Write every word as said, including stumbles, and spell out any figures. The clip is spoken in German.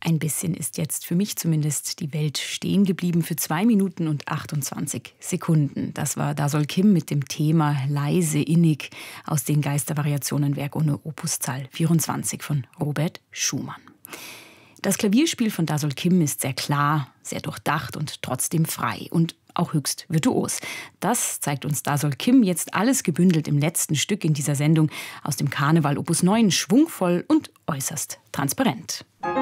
Ein bisschen ist jetzt für mich zumindest die Welt stehen geblieben für zwei Minuten und achtundzwanzig Sekunden. Das war Dasol Kim mit dem Thema Leise innig aus den Geistervariationen-Werk ohne Opuszahl vierundzwanzig von Robert Schumann. Das Klavierspiel von Dasol Kim ist sehr klar, sehr durchdacht und trotzdem frei und auch höchst virtuos. Das zeigt uns Dasol Kim jetzt alles gebündelt im letzten Stück in dieser Sendung aus dem Karneval Opus neun, schwungvoll und äußerst transparent.